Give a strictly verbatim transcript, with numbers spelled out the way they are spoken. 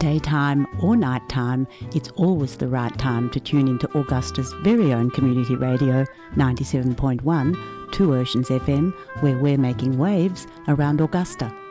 Daytime or nighttime, it's always the right time to tune into Augusta's very own community radio, ninety-seven point one, Two Oceans F M, where we're making waves around Augusta.